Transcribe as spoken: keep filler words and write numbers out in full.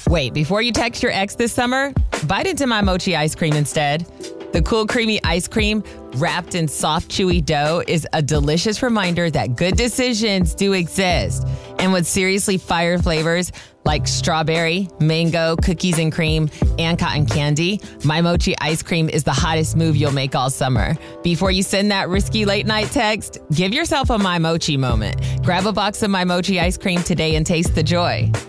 Wait, before you text your ex this summer, bite into my mochi ice cream instead. The cool, creamy ice cream wrapped in soft, chewy dough is a delicious reminder that good decisions do exist. And with seriously fire flavors like strawberry, mango, cookies and cream, and cotton candy, my mochi ice cream is the hottest move you'll make all summer. Before you send that risky late night text, give yourself a My Mochi moment. Grab a box of My Mochi ice cream today and taste the joy.